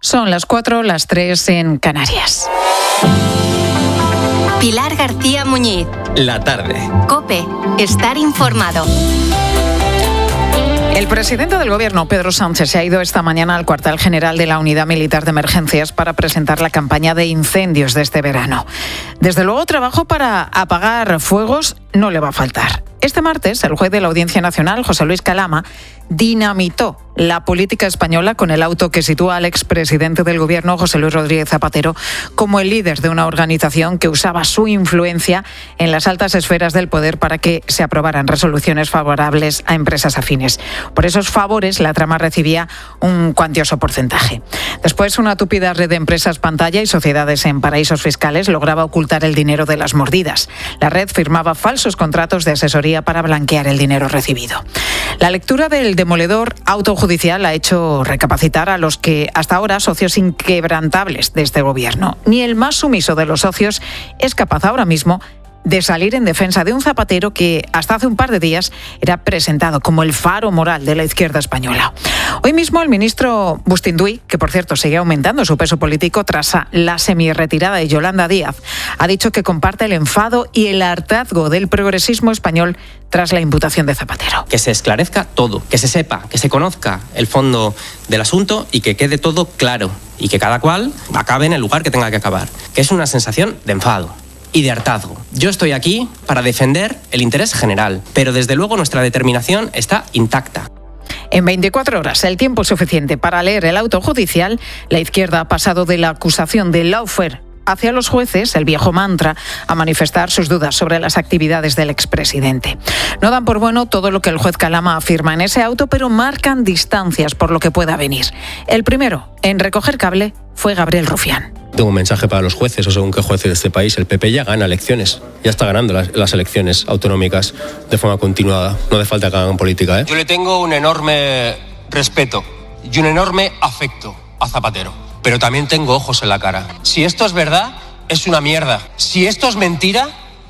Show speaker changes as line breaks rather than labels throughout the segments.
Son las 4, las 3 en Canarias.
Pilar García Muñiz.
La tarde.
COPE. Estar informado.
El presidente del Gobierno, Pedro Sánchez, se ha ido esta mañana al cuartel general de la Unidad Militar de Emergencias para presentar la campaña de incendios de este verano. Desde luego, trabajo para apagar fuegos no le va a faltar. Este martes, el juez de la Audiencia Nacional, José Luis Calama, dinamitó la política española con el auto que sitúa al expresidente del Gobierno, José Luis Rodríguez Zapatero, como el líder de una organización que usaba su influencia en las altas esferas del poder para que se aprobaran resoluciones favorables a empresas afines. Por esos favores, la trama recibía un cuantioso porcentaje. Después, una tupida red de empresas pantalla y sociedades en paraísos fiscales lograba ocultar el dinero de las mordidas. La red firmaba falsos contratos de asesoría para blanquear el dinero recibido. La lectura del demoledor auto judicial ha hecho recapacitar a los que hasta ahora socios inquebrantables de este gobierno. Ni el más sumiso de los socios es capaz ahora mismo de salir en defensa de un Zapatero que hasta hace un par de días era presentado como el faro moral de la izquierda española. Hoy mismo el ministro Bustinduy, que por cierto sigue aumentando su peso político tras la semi-retirada de Yolanda Díaz, ha dicho que comparte el enfado y el hartazgo del progresismo español tras la imputación de Zapatero.
Que se esclarezca todo, que se sepa, que se conozca el fondo del asunto y que quede todo claro y que cada cual acabe en el lugar que tenga que acabar, que es una sensación de enfado y de hartazgo. Yo estoy aquí para defender el interés general, pero desde luego nuestra determinación está intacta.
En 24 horas, el tiempo suficiente para leer el auto judicial, la izquierda ha pasado de la acusación de lawfare hacia los jueces, el viejo mantra, a manifestar sus dudas sobre las actividades del expresidente. No dan por bueno todo lo que el juez Calama afirma en ese auto, pero marcan distancias por lo que pueda venir. El primero en recoger cable fue Gabriel Rufián.
Tengo un mensaje para los jueces, o según qué jueces de este país. El PP ya gana elecciones, ya está ganando las elecciones autonómicas de forma continuada. No hace falta que hagan política, ¿eh?
Yo le tengo un enorme respeto y un enorme afecto a Zapatero, pero también tengo ojos en la cara. Si esto es verdad, es una mierda. Si esto es mentira,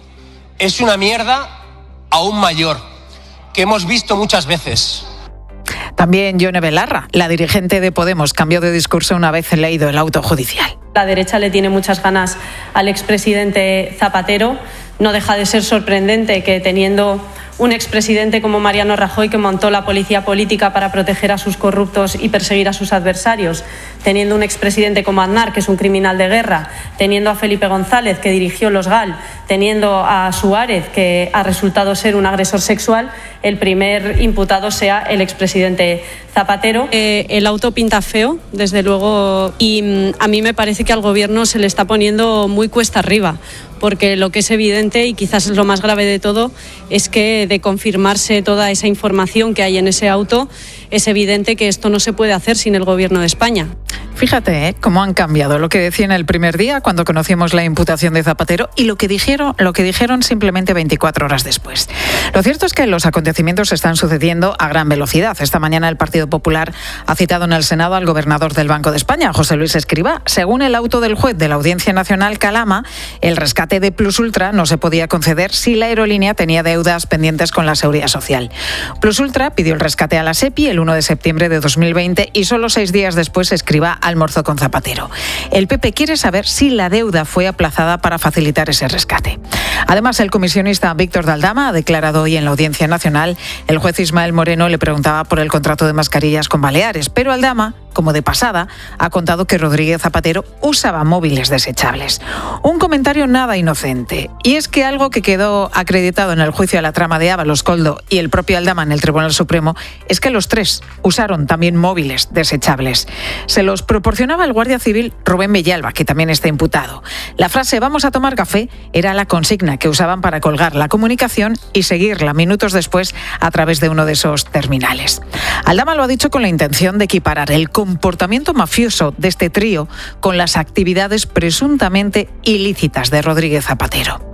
es una mierda aún mayor, que hemos visto muchas veces.
También Yone Belarra, la dirigente de Podemos, cambió de discurso una vez leído el auto judicial.
La derecha le tiene muchas ganas al expresidente Zapatero. No deja de ser sorprendente que teniendo un expresidente como Mariano Rajoy, que montó la policía política para proteger a sus corruptos y perseguir a sus adversarios, teniendo un expresidente como Aznar, que es un criminal de guerra, teniendo a Felipe González, que dirigió los GAL, teniendo a Suárez, que ha resultado ser un agresor sexual, el primer imputado sea el expresidente Zapatero. El auto pinta feo, desde luego, y a mí me parece que al gobierno se le está poniendo muy cuesta arriba, porque lo que es evidente, y quizás es lo más grave de todo, es que de confirmarse toda esa información que hay en ese auto, es evidente que esto no se puede hacer sin el Gobierno de España.
Fíjate, cómo han cambiado lo que decían el primer día cuando conocimos la imputación de Zapatero y lo que dijeron simplemente 24 horas después. Lo cierto es que los acontecimientos están sucediendo a gran velocidad. Esta mañana el Partido Popular ha citado en el Senado al gobernador del Banco de España, José Luis Escrivá. Según el auto del juez de la Audiencia Nacional, Calama, el rescate de Plus Ultra no se podía conceder si la aerolínea tenía deudas pendientes con la Seguridad Social. Plus Ultra pidió el rescate a la SEPI el 1 de septiembre de 2020 y solo 6 días después Escrivá almorzó con Zapatero. El PP quiere saber si la deuda fue aplazada para facilitar ese rescate. Además, el comisionista Víctor de Aldama ha declarado hoy en la Audiencia Nacional. El juez Ismael Moreno le preguntaba por el contrato de mascarillas con Baleares, pero Aldama, como de pasada, ha contado que Rodríguez Zapatero usaba móviles desechables. Un comentario nada inocente. Y es que algo que quedó acreditado en el juicio a la trama de Ábalos, Koldo y el propio Aldama en el Tribunal Supremo es que los tres usaron también móviles desechables. Se los proporcionaba el guardia civil Rubén Villalba, que también está imputado. La frase «vamos a tomar café» era la consigna que usaban para colgar la comunicación y seguirla minutos después a través de uno de esos terminales. Aldama lo ha dicho con la intención de equiparar el comportamiento mafioso de este trío con las actividades presuntamente ilícitas de Rodríguez Zapatero.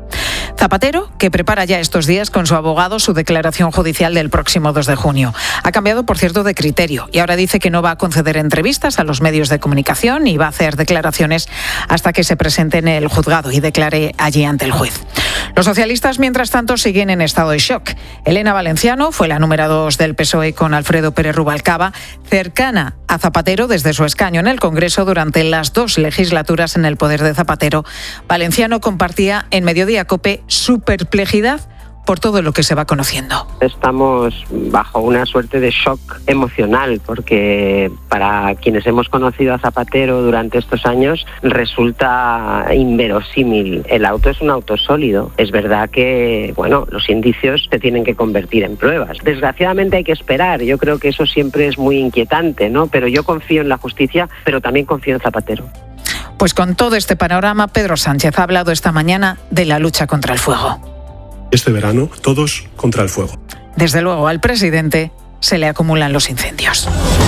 Zapatero, que prepara ya estos días con su abogado su declaración judicial del próximo 2 de junio. Ha cambiado, por cierto, de criterio y ahora dice que no va a conceder entrevistas a los medios de comunicación y va a hacer declaraciones hasta que se presente en el juzgado y declare allí ante el juez. Los socialistas, mientras tanto, siguen en estado de shock. Elena Valenciano fue la número 2 del PSOE con Alfredo Pérez Rubalcaba, cercana a Zapatero desde su escaño en el Congreso durante las 2 legislaturas en el poder de Zapatero. Valenciano compartía en Mediodía COPE su perplejidad por todo lo que se va conociendo.
Estamos bajo una suerte de shock emocional porque para quienes hemos conocido a Zapatero durante estos años resulta inverosímil. El auto es un auto sólido. Es verdad que, los indicios se tienen que convertir en pruebas. Desgraciadamente hay que esperar. Yo creo que eso siempre es muy inquietante, ¿no? Pero yo confío en la justicia, pero también confío en Zapatero.
Pues con todo este panorama, Pedro Sánchez ha hablado esta mañana de la lucha contra el fuego.
Este verano, todos contra el fuego.
Desde luego, al presidente se le acumulan los incendios.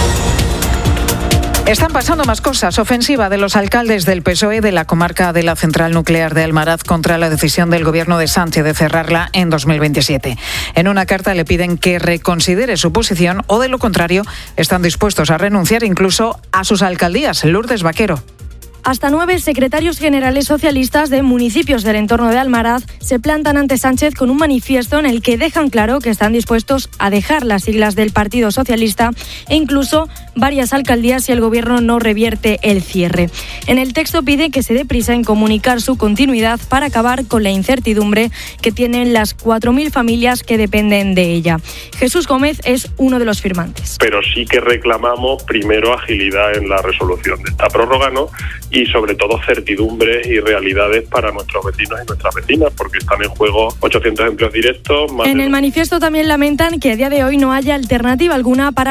Están pasando más cosas. Ofensiva de los alcaldes del PSOE de la comarca de la central nuclear de Almaraz contra la decisión del gobierno de Sánchez de cerrarla en 2027. En una carta le piden que reconsidere su posición o, de lo contrario, están dispuestos a renunciar incluso a sus alcaldías. Lourdes Vaquero.
Hasta 9 secretarios generales socialistas de municipios del entorno de Almaraz se plantan ante Sánchez con un manifiesto en el que dejan claro que están dispuestos a dejar las siglas del Partido Socialista e incluso varias alcaldías si el gobierno no revierte el cierre. En el texto pide que se dé prisa en comunicar su continuidad para acabar con la incertidumbre que tienen las 4.000 familias que dependen de ella. Jesús Gómez es uno de los firmantes.
Pero sí que reclamamos primero agilidad en la resolución de esta prórroga, ¿no? Y sobre todo certidumbre y realidades para nuestros vecinos y nuestras vecinas, porque están en juego 800 empleos directos. En el manifiesto también lamentan que a día de hoy no haya alternativa alguna para